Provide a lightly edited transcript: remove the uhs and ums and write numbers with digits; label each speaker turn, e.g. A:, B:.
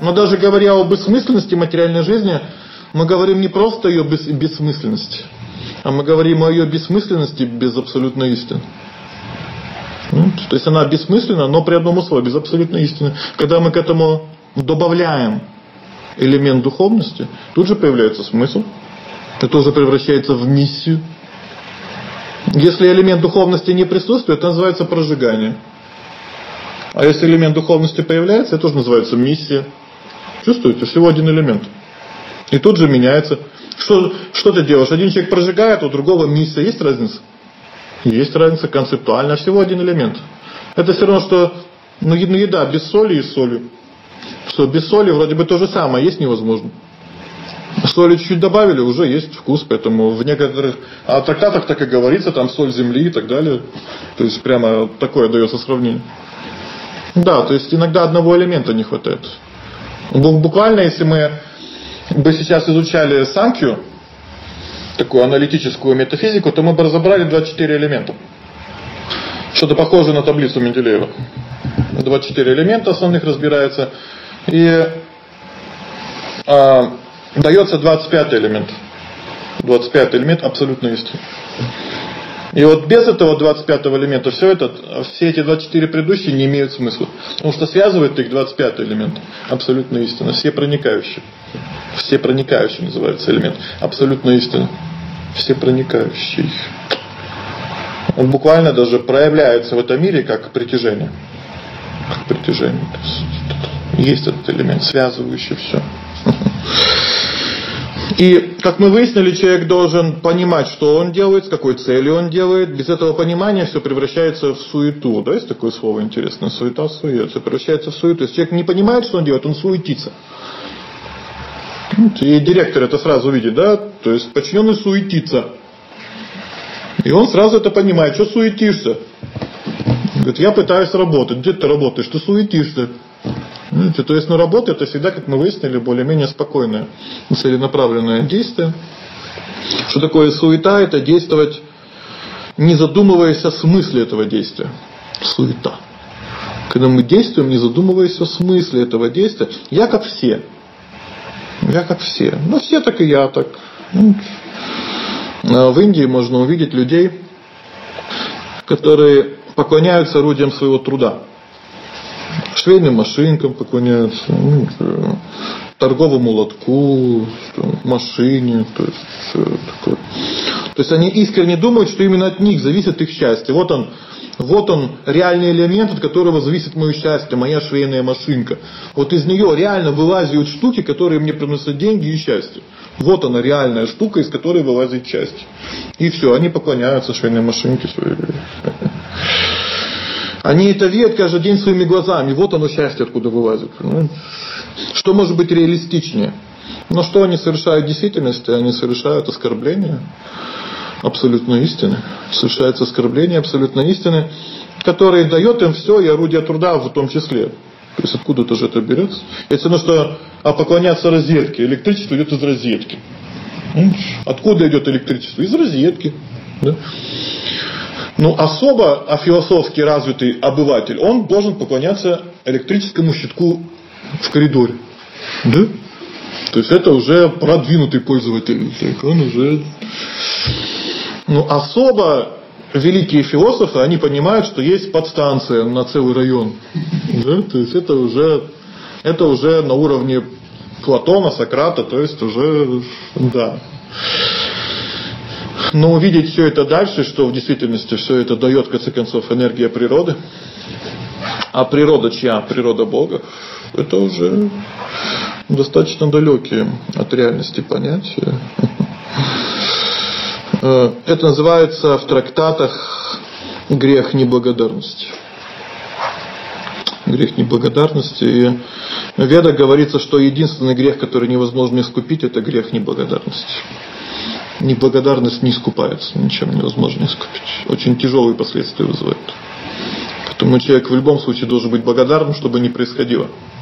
A: Но даже говоря об бессмысленности материальной жизни, мы говорим не просто о ее бессмысленности, а мы говорим о ее бессмысленности без абсолютной истины. То есть она бессмысленна, но при одном условии, без абсолютной истины. Когда мы к этому добавляем элемент духовности, тут же появляется смысл. Это уже превращается в миссию. Если элемент духовности не присутствует, это называется прожигание. А если элемент духовности появляется, это тоже называется миссия. Чувствуете? Всего один элемент. И тут же меняется. Что ты делаешь? Один человек прожигает, у другого миссия. Есть разница? Есть разница концептуально. Всего один элемент. Это все равно, что еда без соли и с солью. Что без соли вроде бы то же самое, есть невозможно. Соли чуть-чуть добавили, уже есть вкус, поэтому в некоторых трактатах так и говорится, там соль земли и так далее. То есть прямо такое дается сравнение. Да, то есть иногда одного элемента не хватает. Буквально, если мы бы сейчас изучали санкью, такую аналитическую метафизику, то мы бы разобрали 24 элемента. Что-то похожее на таблицу Менделеева. 24 элемента основных разбирается. И дается 25 элемент. 25 элемент абсолютной истины. И вот без этого 25 элемента все эти 24 предыдущие не имеют смысла. Потому что связывает их 25 элемент. Абсолютная истина. Все проникающие. Все проникающие называется элемент. Абсолютная истина. Все проникающие. Он буквально даже проявляется в этом мире как притяжение. Как притяжение. Есть этот элемент, связывающий все. И, как мы выяснили, человек должен понимать, что он делает, с какой целью он делает. Без этого понимания все превращается в суету. Да, есть такое слово интересное? Суета, сует. Все превращается в суету. Если человек не понимает, что он делает, он суетится. И директор это сразу видит, да? То есть подчиненный суетится. И он сразу это понимает. Что суетишься? Говорит, я пытаюсь работать. Где ты работаешь? Ты суетишься. То есть, работа это всегда, как мы выяснили, более-менее спокойное, целенаправленное действие. Что такое суета? Это действовать, не задумываясь о смысле этого действия. Суета. Когда мы действуем, не задумываясь о смысле этого действия. Я как все. Я как все. Ну, все так и я так. В Индии можно увидеть людей, которые поклоняются орудиям своего труда. Швейным машинкам поклоняются, торговому лотку, машине. То есть они искренне думают, что именно от них зависит их счастье. Вот он реальный элемент, от которого зависит мое счастье, моя швейная машинка. Вот из нее реально вылазят штуки, которые мне приносят деньги и счастье. Вот она реальная штука, из которой вылазит счастье. И все, они поклоняются швейной машинке своей. Они это видят каждый день своими глазами. Вот оно счастье откуда вылазит. Что может быть реалистичнее? Но что они совершают в действительности? Они совершают оскорбление абсолютной истины. Совершается оскорбление абсолютной истины, которое дает им все, и орудие труда в том числе. То есть откуда-то же это берется. Если поклоняться розетке. Электричество идет из розетки. Откуда идет электричество? Из розетки. Да? Особо философски развитый обыватель, он должен поклоняться электрическому щитку в коридоре. Да? То есть это уже продвинутый пользователь. Он уже... особо великие философы, они понимают, что есть подстанция на целый район. Да? То есть это уже на уровне Платона, Сократа, то есть уже... Да. Но увидеть все это дальше, что в действительности все это дает, в конце концов, энергия природы. А природа чья? Природа Бога. Это уже достаточно далекие от реальности понятия. Это называется в трактатах грех неблагодарности. Грех неблагодарности. И в Ведах говорится, что единственный грех, который невозможно искупить, это грех неблагодарности. Неблагодарность не искупается, ничем невозможно искупить. Очень тяжелые последствия вызывает. Поэтому человек в любом случае должен быть благодарным, чтобы не происходило.